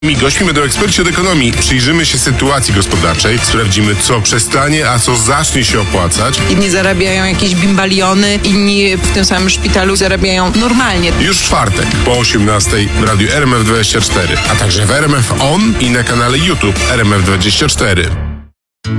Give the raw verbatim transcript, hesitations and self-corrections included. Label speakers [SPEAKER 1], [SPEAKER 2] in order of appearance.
[SPEAKER 1] Mi gośćmi będą eksperci od ekonomii. Przyjrzymy się sytuacji gospodarczej, sprawdzimy, co przestanie, a co zacznie się opłacać.
[SPEAKER 2] Inni zarabiają jakieś bimbaliony, inni w tym samym szpitalu zarabiają normalnie.
[SPEAKER 1] Już w czwartek po osiemnastej w radiu R M F dwadzieścia cztery, a także w R M F On i na kanale YouTube R M F dwadzieścia cztery.